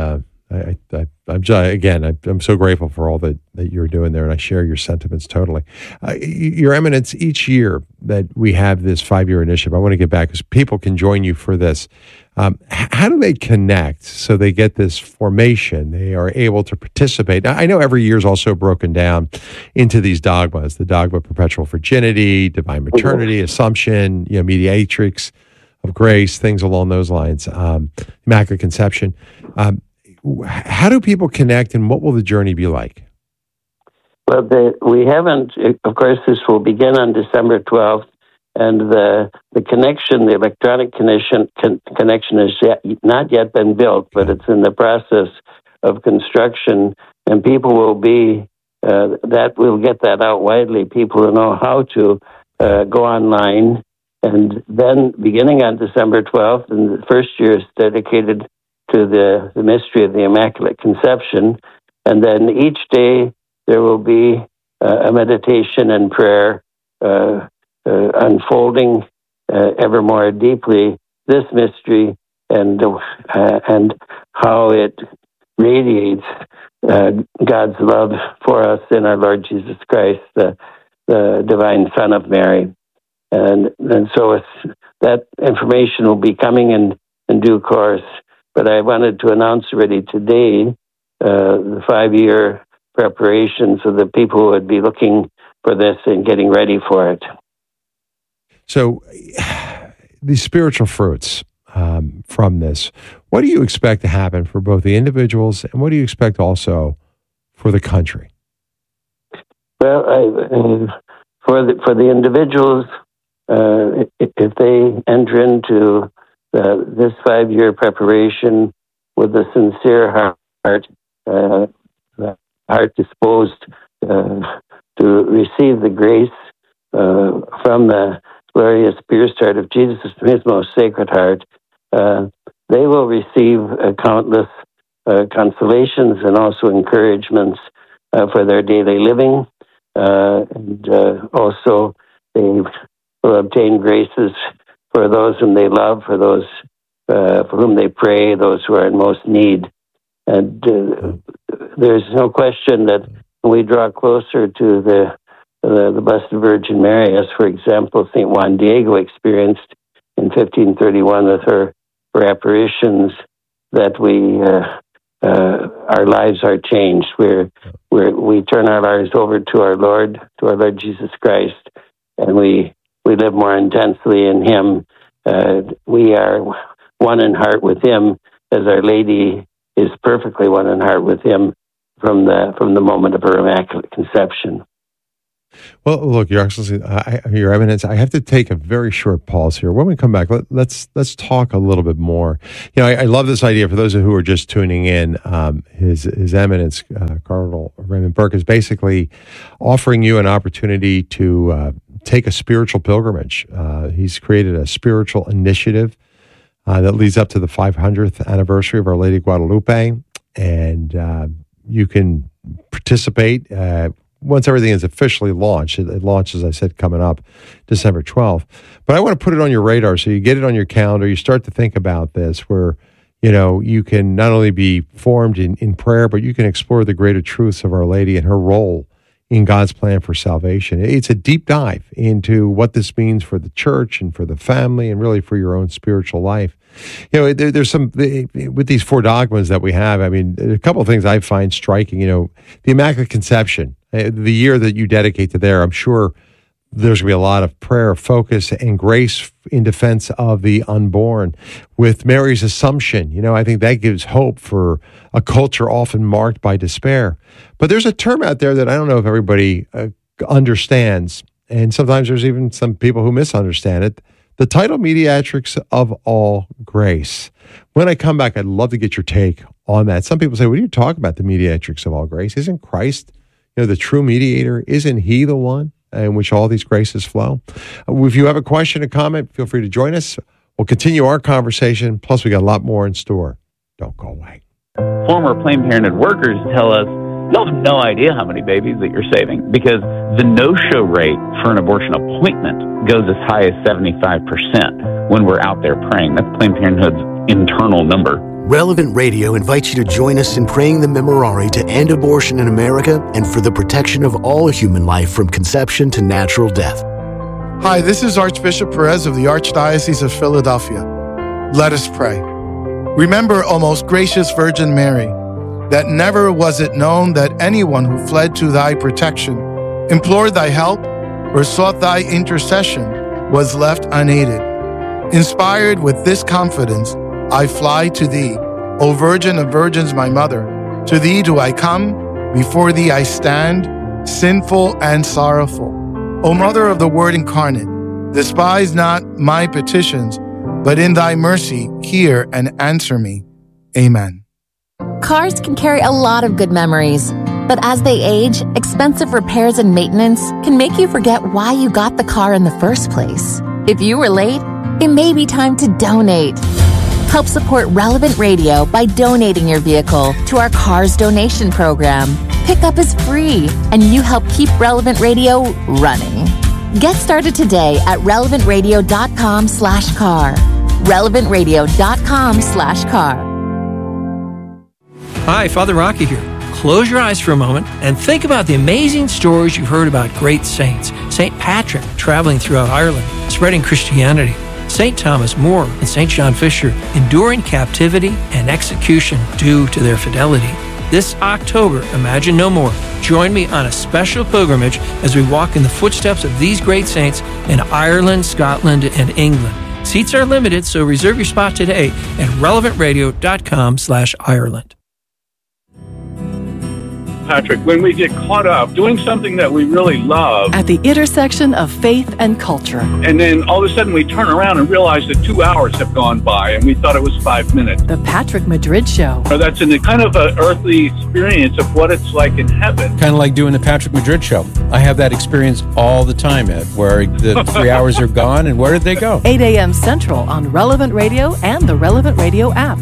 I'm so grateful for all that you're doing there, and I share your sentiments totally. Your Eminence, each year that we have this 5-year initiative, I want to get back because people can join you for this. How do they connect so they get this formation? They are able to participate. Now, I know every year is also broken down into these dogmas: the dogma of perpetual virginity, divine maternity, Assumption, mediatrix of grace, things along those lines, Immaculate Conception. How do people connect, and what will the journey be like? Well, we haven't. Of course, this will begin on December 12th, and the connection, the electronic connection has not yet been built, but it's in the process of construction, and people will be that will get that out widely. People will know how to go online, and then beginning on December 12th, and the first year is dedicated to the mystery of the Immaculate Conception. And then each day there will be a meditation and prayer unfolding ever more deeply this mystery and how it radiates God's love for us in our Lord Jesus Christ, the divine Son of Mary. And so that information will be coming in due course. But I wanted to announce already today the 5-year preparation so that people would be looking for this and getting ready for it. So these spiritual fruits from this, what do you expect to happen for both the individuals and what do you expect also for the country? Well, for the individuals, if they enter into this 5-year preparation with a sincere heart, heart disposed to receive the grace from the glorious pure start of Jesus from His most sacred heart, they will receive countless consolations and also encouragements for their daily living, and also they will obtain graces for those whom they love, for those for whom they pray, those who are in most need. And there's no question that when we draw closer to the Blessed Virgin Mary, as, for example, St. Juan Diego experienced in 1531 with her apparitions, that our lives are changed. We turn our lives over to our Lord Jesus Christ, and we live more intensely in Him. We are one in heart with Him, as Our Lady is perfectly one in heart with Him from the moment of her Immaculate Conception. Well, look, Your Excellency, Your Eminence, I have to take a very short pause here. When we come back, let's talk a little bit more. I love this idea. For those who are just tuning in, His Eminence, Cardinal Raymond Burke, is basically offering you an opportunity to take a spiritual pilgrimage. He's created a spiritual initiative that leads up to the 500th anniversary of Our Lady of Guadalupe, and you can participate once everything is officially launched. It launches, as I said, coming up December 12th. But I want to put it on your radar so you get it on your calendar. You start to think about this, where you can not only be formed in prayer, but you can explore the greater truths of Our Lady and her role in God's plan for salvation. It's a deep dive into what this means for the church and for the family and really for your own spiritual life. There's some, with these 4 dogmas that we have, I mean, a couple of things I find striking. The Immaculate Conception, the year that you dedicate to there, I'm sure there's going to be a lot of prayer, focus, and grace in defense of the unborn. With Mary's Assumption, I think that gives hope for a culture often marked by despair. But there's a term out there that I don't know if everybody understands, and sometimes there's even some people who misunderstand it. The title Mediatrix of All Grace. When I come back, I'd love to get your take on that. Some people say, what do you talk about, the Mediatrix of All Grace? Isn't Christ, the true mediator? Isn't He the one in which all these graces flow? If you have a question or comment, feel free to join us. We'll continue our conversation. Plus, we got a lot more in store. Don't go away. Former Planned Parenthood workers tell us, you'll have no idea how many babies that you're saving, because the no-show rate for an abortion appointment goes as high as 75% when we're out there praying. That's Planned Parenthood's internal number. Relevant Radio invites you to join us in praying the Memorare to end abortion in America and for the protection of all human life from conception to natural death. Hi, this is Archbishop Perez of the Archdiocese of Philadelphia. Let us pray. Remember, O most gracious Virgin Mary, that never was it known that anyone who fled to thy protection, implored thy help, or sought thy intercession was left unaided. Inspired with this confidence, I fly to thee, O Virgin of Virgins, my mother. To thee do I come, before thee I stand, sinful and sorrowful. O Mother of the Word incarnate, despise not my petitions, but in thy mercy hear and answer me. Amen. Cars can carry a lot of good memories, but as they age, expensive repairs and maintenance can make you forget why you got the car in the first place. If you were late, it may be time to donate. Help support Relevant Radio by donating your vehicle to our Cars Donation Program. Pickup is free, and you help keep Relevant Radio running. Get started today at relevantradio.com/car. relevantradio.com/car. Hi, Father Rocky here. Close your eyes for a moment and think about the amazing stories you've heard about great saints. St. Patrick traveling throughout Ireland, spreading Christianity. St. Thomas More and St. John Fisher enduring captivity and execution due to their fidelity. This October, Imagine No More. Join me on a special pilgrimage as we walk in the footsteps of these great saints in Ireland, Scotland, and England. Seats are limited, so reserve your spot today at relevantradio.com/Ireland. Patrick, when we get caught up doing something that we really love at the intersection of faith and culture, and then all of a sudden we turn around and realize that 2 hours have gone by and we thought it was 5 minutes. The Patrick Madrid Show. Or that's in the kind of an earthly experience of what it's like in heaven. Kind of like doing the Patrick Madrid Show. I have that experience all the time, Ed, where the 3 hours are gone, and where did they go? 8 a.m. Central on Relevant Radio and the Relevant Radio app.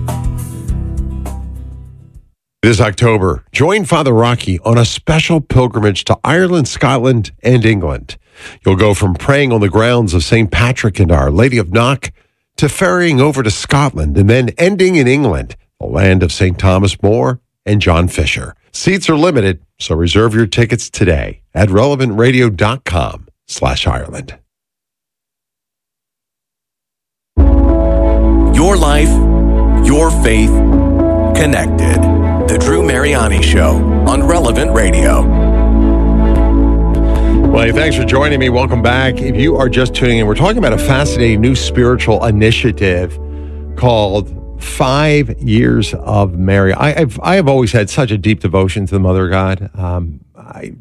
This October, join Father Rocky on a special pilgrimage to Ireland, Scotland, and England. You'll go from praying on the grounds of St. Patrick and Our Lady of Knock to ferrying over to Scotland and then ending in England, the land of St. Thomas More and John Fisher. Seats are limited, so reserve your tickets today at relevantradio.com/Ireland. Your life, your faith, connected. The Drew Mariani Show on Relevant Radio. Well, hey, thanks for joining me. Welcome back. If you are just tuning in, we're talking about a fascinating new spiritual initiative called 5 Years of Mary. I have always had such a deep devotion to the Mother of God. I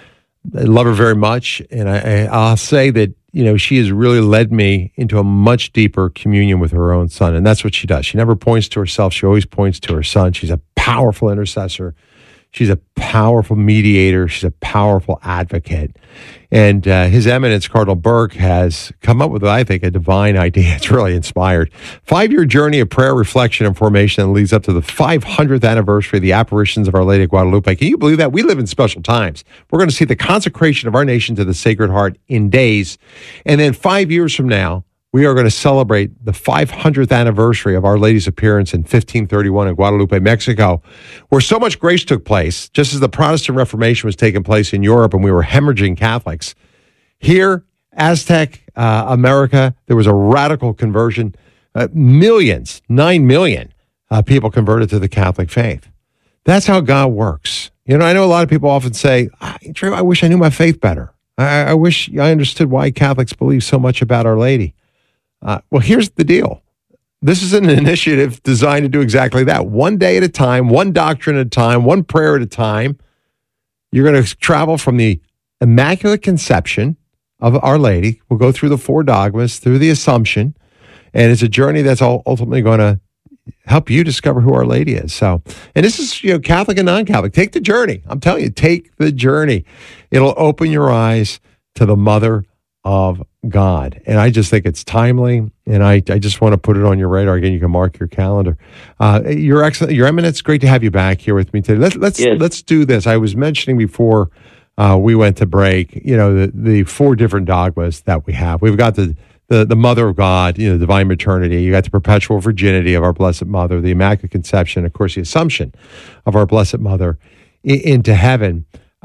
love her very much, and I'll say that, you know, she has really led me into a much deeper communion with her own Son, and that's what she does. She never points to herself. She always points to her Son. She's a powerful intercessor. She's a powerful mediator. She's a powerful advocate. And His Eminence, Cardinal Burke, has come up with, I think, a divine idea. It's really inspired. 5-year journey of prayer, reflection, and formation that leads up to the 500th anniversary of the apparitions of Our Lady of Guadalupe. Can you believe that? We live in special times. We're going to see the consecration of our nation to the Sacred Heart in days. And then 5 years from now, we are going to celebrate the 500th anniversary of Our Lady's appearance in 1531 in Guadalupe, Mexico, where so much grace took place, just as the Protestant Reformation was taking place in Europe and we were hemorrhaging Catholics. Here, Aztec America, there was a radical conversion. Millions, 9 million people converted to the Catholic faith. That's how God works. You know, I know a lot of people often say, Drew, I wish I knew my faith better. I wish I understood why Catholics believe so much about Our Lady. Well, here's the deal. This is an initiative designed to do exactly that. One day at a time, one doctrine at a time, one prayer at a time. You're going to travel from the Immaculate Conception of Our Lady. We'll go through the 4 dogmas, through the Assumption, and it's a journey that's ultimately going to help you discover who Our Lady is. So, and this is, you know, Catholic and non-Catholic. Take the journey. I'm telling you, take the journey. It'll open your eyes to the Mother of God. And I just think it's timely, and I just want to put it on your radar. Again, you can mark your calendar. You're excellent. Your Eminence, great to have you back here with me today. Let's do this. I was mentioning before we went to break, you know, the 4 different dogmas that we have. We've got the Mother of God, you know, divine maternity. You got the perpetual virginity of our Blessed Mother, the Immaculate Conception, of course, the Assumption of our Blessed Mother into heaven.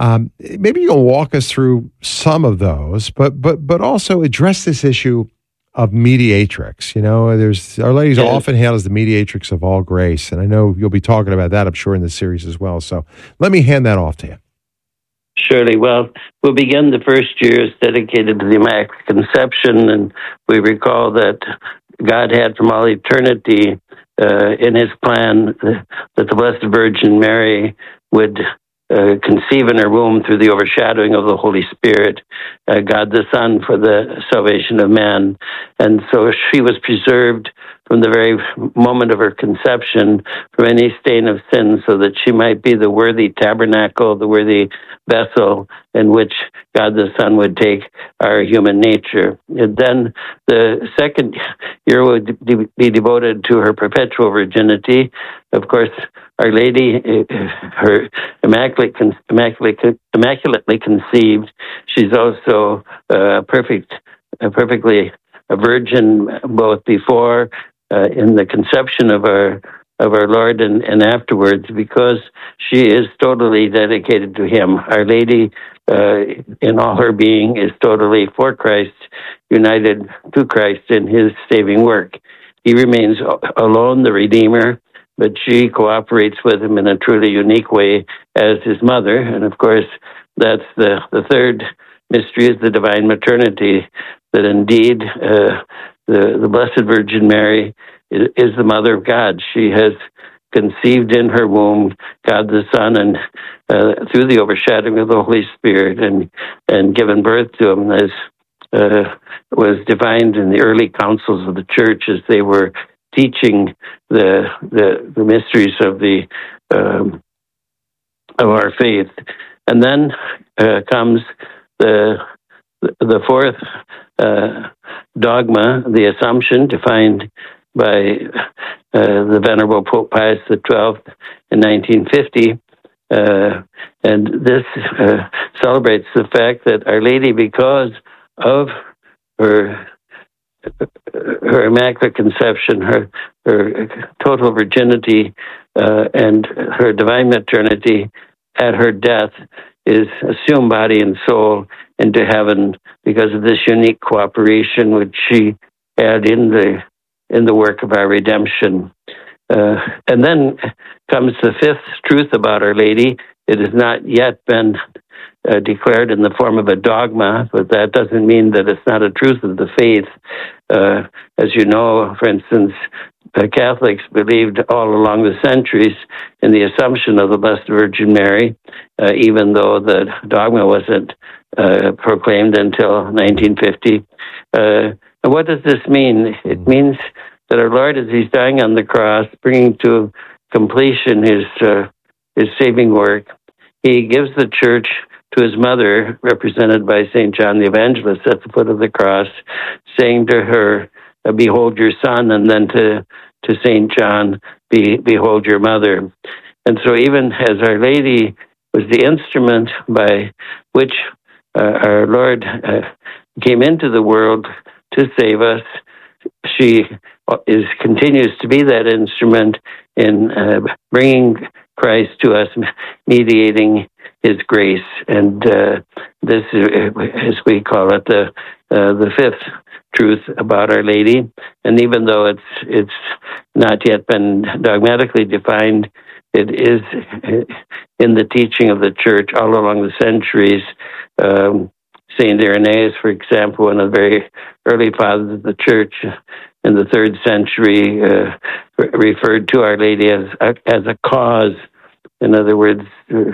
Maybe you'll walk us through some of those, but also address this issue of mediatrix. You know, Our Lady's often hailed as the mediatrix of all grace, and I know you'll be talking about that, I'm sure, in this series as well. So let me hand that off to you. Surely. Well, we'll begin the first years dedicated to the Immaculate Conception, and we recall that God had from all eternity in His plan that the Blessed Virgin Mary would conceive in her womb through the overshadowing of the Holy Spirit, God the Son, for the salvation of man. And so she was preserved from the very moment of her conception from any stain of sin, so that she might be the worthy tabernacle, the worthy vessel in which God the Son would take our human nature. And then the second year would be devoted to her perpetual virginity. Of course, Our Lady, her immaculately conceived. She's also perfectly a virgin, both before in the conception of our Lord and afterwards, because she is totally dedicated to Him. Our Lady, in all her being, is totally for Christ, united to Christ in His saving work. He remains alone, the Redeemer, but she cooperates with Him in a truly unique way as His mother. And of course, that's the third mystery, is the divine maternity, that indeed the Blessed Virgin Mary is the Mother of God. She has conceived in her womb God the Son, and through the overshadowing of the Holy Spirit, and given birth to Him, as was divined in the early councils of the Church as they were teaching the mysteries of our faith. And then comes the fourth dogma, the Assumption, defined by the Venerable Pope Pius XII in 1950. And this celebrates the fact that Our Lady, because of her Immaculate Conception, her total virginity, and her divine maternity, at her death, is assumed body and soul into heaven because of this unique cooperation which she had in the work of our redemption. And then comes the fifth truth about Our Lady. It has not yet been declared in the form of a dogma, but that doesn't mean that it's not a truth of the faith. As you know, for instance, Catholics believed all along the centuries in the Assumption of the Blessed Virgin Mary, even though the dogma wasn't proclaimed until 1950. And what does this mean? It means that our Lord, as he's dying on the cross, bringing to completion his saving work, he gives the church to his mother, represented by St. John the Evangelist at the foot of the cross, saying to her, behold your son, and then to St. John, behold your mother. And so even as Our Lady was the instrument by which our Lord came into the world to save us, she continues to be that instrument in bringing Christ to us, mediating his grace. And this is, as we call it, the fifth truth about Our Lady. And even though it's not yet been dogmatically defined, it is in the teaching of the church all along the centuries. St. Irenaeus, for example, one of the very early fathers of the church in the 3rd century, referred to Our Lady as a cause. In other words,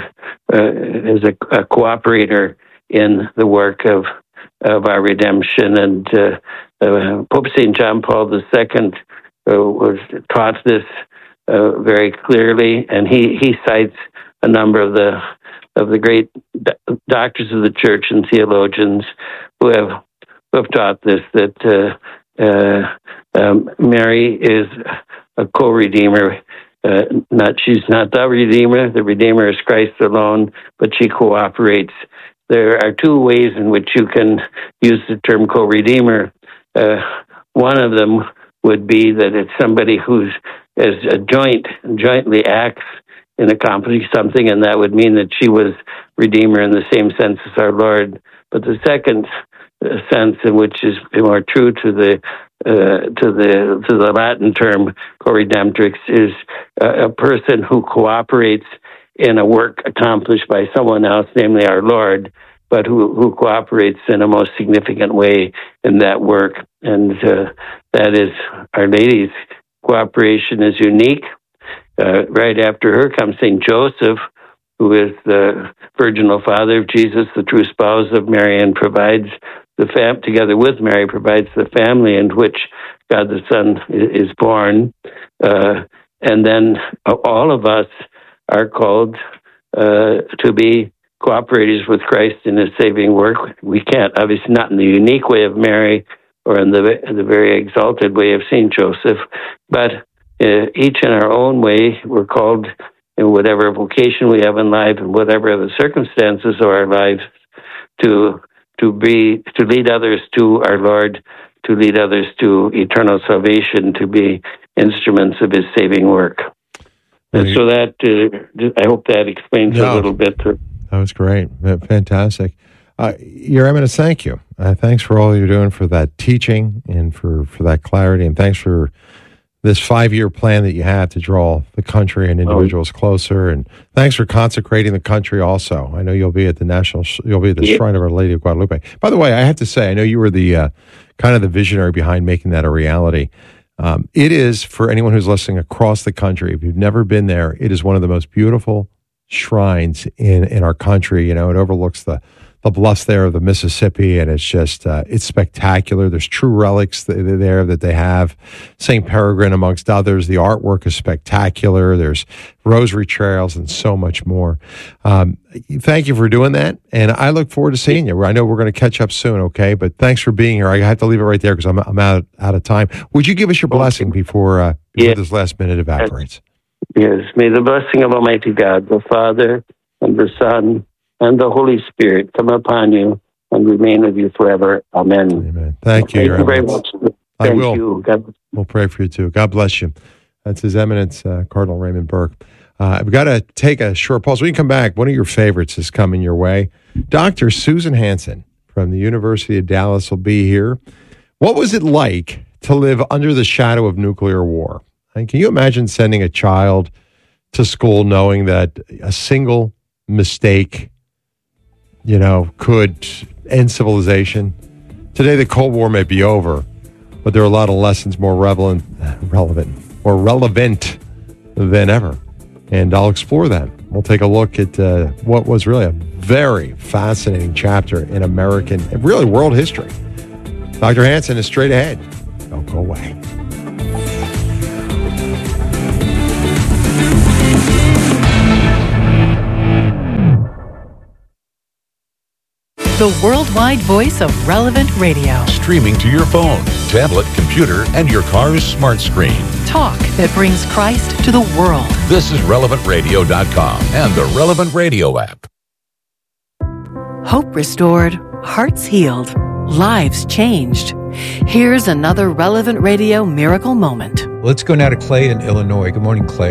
as a cooperator in the work of our redemption. And Pope St. John Paul II was taught this very clearly, and he cites a number of the great doctors of the church and theologians who have taught this, that Mary is a co-redeemer. She's not the Redeemer. The Redeemer is Christ alone, but she cooperates. There are two ways in which you can use the term co-redeemer. One of them would be that it's somebody who's as a jointly acts in accomplishing something, and that would mean that she was Redeemer in the same sense as our Lord. But the second sense, in which is more true to the Latin term co-redemptrix, is a person who cooperates in a work accomplished by someone else, namely our Lord, but who cooperates in a most significant way in that work. And that is Our Lady's cooperation is unique. Right after her comes St. Joseph, who is the virginal father of Jesus, the true spouse of Mary, and provides together with Mary, provides the family in which God the Son is born. And then all of us are called to be cooperators with Christ in his saving work. We can't, obviously not in the unique way of Mary or in the very exalted way of St. Joseph, but each in our own way, we're called in whatever vocation we have in life and whatever the circumstances of our lives to lead others to our Lord, to lead others to eternal salvation, to be instruments of his saving work. And so that, I hope that explains a little bit. That was great. Fantastic. Your Eminence, thank you. Thanks for all you're doing for that teaching and for that clarity. And thanks for this 5-year plan that you have to draw the country and individuals closer. And thanks for consecrating the country also. I know you'll be at the Shrine of Our Lady of Guadalupe. By the way, I have to say, I know you were the kind of the visionary behind making that a reality. It is, for anyone who's listening across the country, if you've never been there, it is one of the most beautiful shrines in our country. You know, it overlooks the bluffs there of the Mississippi, and it's just it's spectacular. There's true relics there that they have. St. Peregrine, amongst others. The artwork is spectacular. There's rosary trails and so much more. Thank you for doing that, and I look forward to seeing you. I know we're going to catch up soon, okay? But thanks for being here. I have to leave it right there because I'm out of time. Would you give us your blessing before this last minute evaporates? Yes. May the blessing of Almighty God, the Father, and the Son, and the Holy Spirit come upon you and remain with you forever. Amen. Amen. Thank you. Thank you very much. I will. You. We'll pray for you too. God bless you. That's His Eminence, Cardinal Raymond Burke. We've got to take a short pause. When you come back, one of your favorites is coming your way. Dr. Susan Hansen from the University of Dallas will be here. What was it like to live under the shadow of nuclear war? And can you imagine sending a child to school knowing that a single mistake, could end civilization? Today, the Cold War may be over, but there are a lot of lessons more relevant than ever. And I'll explore them. We'll take a look at what was really a very fascinating chapter in American, really world history. Dr. Hansen is straight ahead. Don't go away. The worldwide voice of Relevant Radio. Streaming to your phone, tablet, computer, and your car's smart screen. Talk that brings Christ to the world. This is RelevantRadio.com and the Relevant Radio app. Hope restored, hearts healed, lives changed. Here's another Relevant Radio miracle moment. Let's go now to Clay in Illinois. Good morning, Clay.